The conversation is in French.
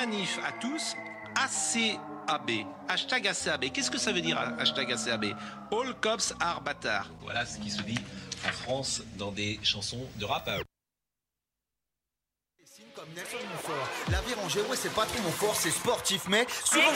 manif à tous, ACAB. Hashtag ACAB. Qu'est-ce que ça veut dire, hashtag ACAB? All cops are bâtards. Voilà ce qui se dit en France dans des chansons de rap. Comme Nelson Montfort, la vie rangée, ouais, c'est pas trop mon fort, c'est sportif, mais souvent